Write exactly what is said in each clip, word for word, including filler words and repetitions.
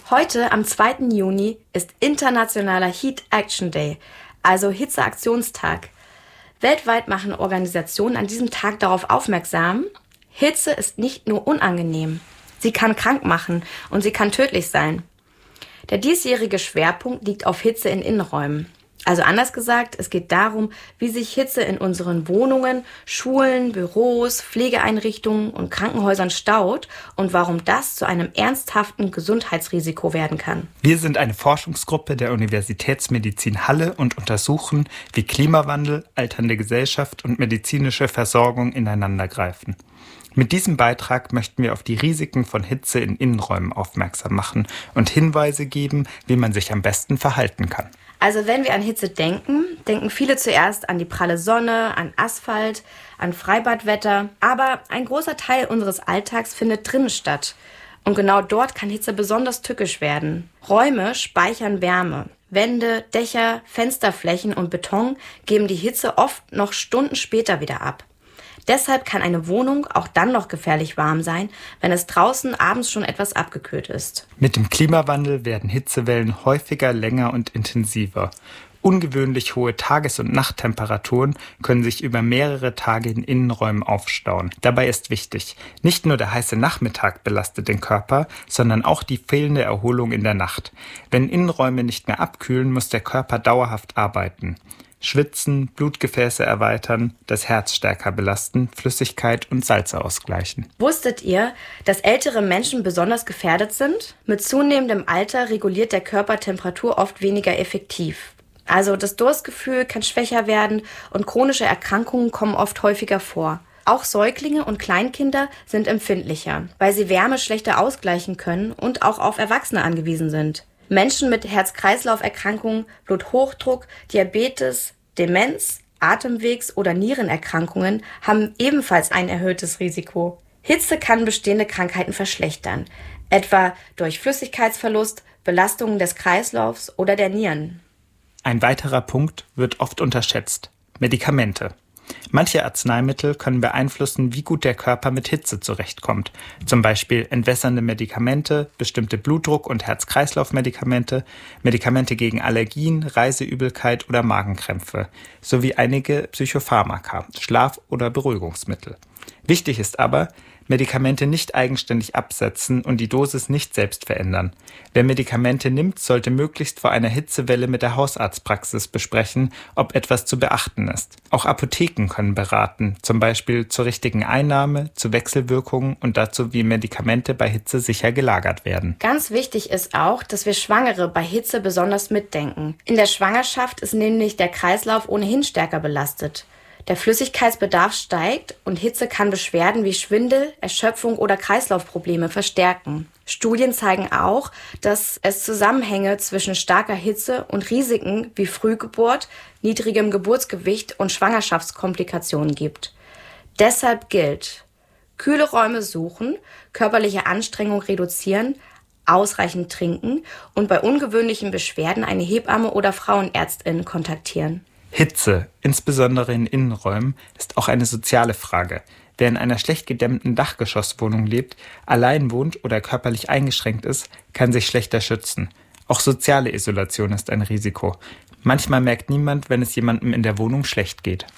Heute, am zweiten Juni, ist internationaler Heat Action Day, also Hitzeaktionstag. Weltweit machen Organisationen an diesem Tag darauf aufmerksam, Hitze ist nicht nur unangenehm, sie kann krank machen und sie kann tödlich sein. Der diesjährige Schwerpunkt liegt auf Hitze in Innenräumen. Also anders gesagt, es geht darum, wie sich Hitze in unseren Wohnungen, Schulen, Büros, Pflegeeinrichtungen und Krankenhäusern staut und warum das zu einem ernsthaften Gesundheitsrisiko werden kann. Wir sind eine Forschungsgruppe der Universitätsmedizin Halle und untersuchen, wie Klimawandel, alternde Gesellschaft und medizinische Versorgung ineinandergreifen. Mit diesem Beitrag möchten wir auf die Risiken von Hitze in Innenräumen aufmerksam machen und Hinweise geben, wie man sich am besten verhalten kann. Also wenn wir an Hitze denken, denken viele zuerst an die pralle Sonne, an Asphalt, an Freibadwetter. Aber ein großer Teil unseres Alltags findet drinnen statt. Und genau dort kann Hitze besonders tückisch werden. Räume speichern Wärme. Wände, Dächer, Fensterflächen und Beton geben die Hitze oft noch Stunden später wieder ab. Deshalb kann eine Wohnung auch dann noch gefährlich warm sein, wenn es draußen abends schon etwas abgekühlt ist. Mit dem Klimawandel werden Hitzewellen häufiger, länger und intensiver. Ungewöhnlich hohe Tages- und Nachttemperaturen können sich über mehrere Tage in Innenräumen aufstauen. Dabei ist wichtig, nicht nur der heiße Nachmittag belastet den Körper, sondern auch die fehlende Erholung in der Nacht. Wenn Innenräume nicht mehr abkühlen, muss der Körper dauerhaft arbeiten. Schwitzen, Blutgefäße erweitern, das Herz stärker belasten, Flüssigkeit und Salze ausgleichen. Wusstet ihr, dass ältere Menschen besonders gefährdet sind? Mit zunehmendem Alter reguliert der Körper Temperatur oft weniger effektiv. Also das Durstgefühl kann schwächer werden und chronische Erkrankungen kommen oft häufiger vor. Auch Säuglinge und Kleinkinder sind empfindlicher, weil sie Wärme schlechter ausgleichen können und auch auf Erwachsene angewiesen sind. Menschen mit Herz-Kreislauf-Erkrankungen, Bluthochdruck, Diabetes, Demenz, Atemwegs- oder Nierenerkrankungen haben ebenfalls ein erhöhtes Risiko. Hitze kann bestehende Krankheiten verschlechtern, etwa durch Flüssigkeitsverlust, Belastungen des Kreislaufs oder der Nieren. Ein weiterer Punkt wird oft unterschätzt: Medikamente. Manche Arzneimittel können beeinflussen, wie gut der Körper mit Hitze zurechtkommt. Zum Beispiel entwässernde Medikamente, bestimmte Blutdruck- und Herz-Kreislauf-Medikamente, Medikamente gegen Allergien, Reiseübelkeit oder Magenkrämpfe, sowie einige Psychopharmaka, Schlaf- oder Beruhigungsmittel. Wichtig ist aber, Medikamente nicht eigenständig absetzen und die Dosis nicht selbst verändern. Wer Medikamente nimmt, sollte möglichst vor einer Hitzewelle mit der Hausarztpraxis besprechen, ob etwas zu beachten ist. Auch Apotheken können beraten, zum Beispiel zur richtigen Einnahme, zu Wechselwirkungen und dazu, wie Medikamente bei Hitze sicher gelagert werden. Ganz wichtig ist auch, dass wir Schwangere bei Hitze besonders mitdenken. In der Schwangerschaft ist nämlich der Kreislauf ohnehin stärker belastet. Der Flüssigkeitsbedarf steigt und Hitze kann Beschwerden wie Schwindel, Erschöpfung oder Kreislaufprobleme verstärken. Studien zeigen auch, dass es Zusammenhänge zwischen starker Hitze und Risiken wie Frühgeburt, niedrigem Geburtsgewicht und Schwangerschaftskomplikationen gibt. Deshalb gilt: kühle Räume suchen, körperliche Anstrengung reduzieren, ausreichend trinken und bei ungewöhnlichen Beschwerden eine Hebamme oder Frauenärztin kontaktieren. Hitze, insbesondere in Innenräumen, ist auch eine soziale Frage. Wer in einer schlecht gedämmten Dachgeschosswohnung lebt, allein wohnt oder körperlich eingeschränkt ist, kann sich schlechter schützen. Auch soziale Isolation ist ein Risiko. Manchmal merkt niemand, wenn es jemandem in der Wohnung schlecht geht.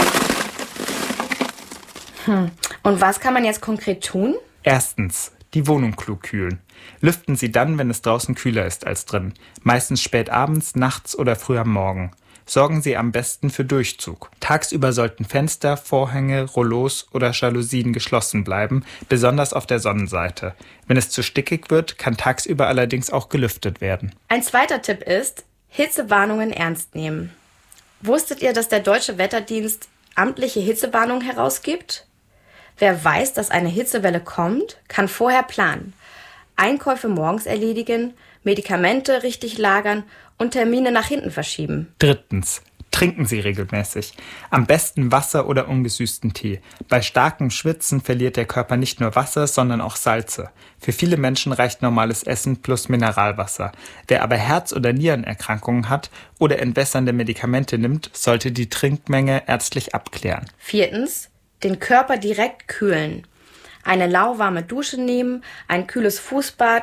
Hm. Und was kann man jetzt konkret tun? Erstens, die Wohnung klug kühlen. Lüften Sie dann, wenn es draußen kühler ist als drin. Meistens spät abends, nachts oder früh am Morgen. Sorgen Sie am besten für Durchzug. Tagsüber sollten Fenster, Vorhänge, Rollos oder Jalousien geschlossen bleiben, besonders auf der Sonnenseite. Wenn es zu stickig wird, kann tagsüber allerdings auch gelüftet werden. Ein zweiter Tipp ist: Hitzewarnungen ernst nehmen. Wusstet ihr, dass der Deutsche Wetterdienst amtliche Hitzewarnungen herausgibt? Wer weiß, dass eine Hitzewelle kommt, kann vorher planen. Einkäufe morgens erledigen, Medikamente richtig lagern und Termine nach hinten verschieben. Drittens. Trinken Sie regelmäßig. Am besten Wasser oder ungesüßten Tee. Bei starkem Schwitzen verliert der Körper nicht nur Wasser, sondern auch Salze. Für viele Menschen reicht normales Essen plus Mineralwasser. Wer aber Herz- oder Nierenerkrankungen hat oder entwässernde Medikamente nimmt, sollte die Trinkmenge ärztlich abklären. Viertens. Den Körper direkt kühlen. Eine lauwarme Dusche nehmen, ein kühles Fußbad,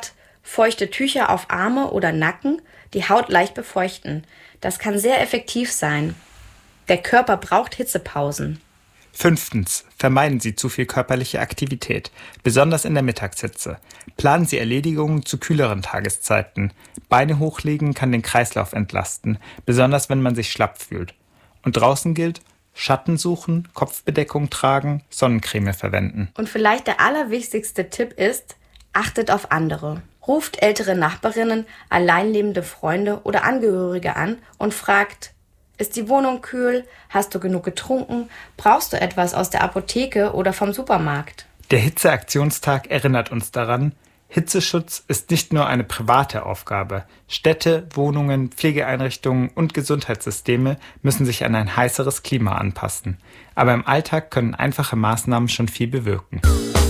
Feuchte Tücher auf Arme oder Nacken, die Haut leicht befeuchten. Das kann sehr effektiv sein. Der Körper braucht Hitzepausen. Fünftens. Vermeiden Sie zu viel körperliche Aktivität, besonders in der Mittagshitze. Planen Sie Erledigungen zu kühleren Tageszeiten. Beine hochlegen kann den Kreislauf entlasten, besonders wenn man sich schlapp fühlt. Und draußen gilt, Schatten suchen, Kopfbedeckung tragen, Sonnencreme verwenden. Und vielleicht der allerwichtigste Tipp ist, achtet auf andere. Ruft ältere Nachbarinnen, alleinlebende Freunde oder Angehörige an und fragt, ist die Wohnung kühl? Hast du genug getrunken? Brauchst du etwas aus der Apotheke oder vom Supermarkt? Der Hitzeaktionstag erinnert uns daran, Hitzeschutz ist nicht nur eine private Aufgabe. Städte, Wohnungen, Pflegeeinrichtungen und Gesundheitssysteme müssen sich an ein heißeres Klima anpassen. Aber im Alltag können einfache Maßnahmen schon viel bewirken.